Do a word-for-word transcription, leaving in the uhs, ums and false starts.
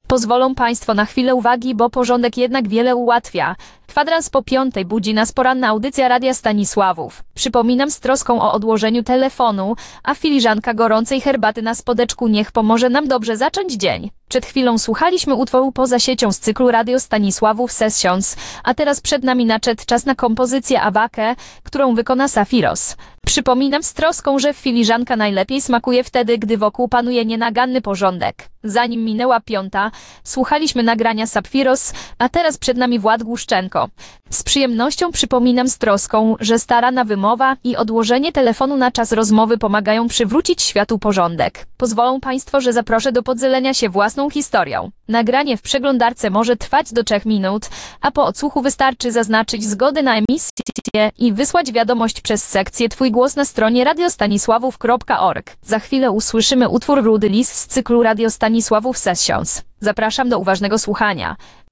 Pozwolą Państwo na chwilę uwagi, bo porządek jednak wiele ułatwia. Kwadrans po piątej budzi nas poranna audycja Radia Stanisławów. Przypominam z troską o odłożeniu telefonu, a filiżanka gorącej herbaty na spodeczku niech pomoże nam dobrze zacząć dzień. Przed chwilą słuchaliśmy utworu Poza siecią z cyklu Radio Stanisławów Sessions, a teraz przed nami nadszedł czas na kompozycję Awakę, którą wykona Safiros. Przypominam z troską, że filiżanka najlepiej smakuje wtedy, gdy wokół panuje nienaganny porządek. Zanim minęła piąta, słuchaliśmy nagrania Sapfiros, a teraz przed nami Wład Głuszczenko. Z przyjemnością przypominam z troską, że starana wymowa i odłożenie telefonu na czas rozmowy pomagają przywrócić światu porządek. Pozwolą Państwo, że zaproszę do podzielenia się własną historią. Nagranie w przeglądarce może trwać do trzech minut, a po odsłuchu wystarczy zaznaczyć zgodę na emisję i wysłać wiadomość przez sekcję Twój głos na stronie radiostanisławów kropka org. Za chwilę usłyszymy utwór Rudy Lis z cyklu Radio Stanisławów Sessions. Zapraszam do uważnego słuchania.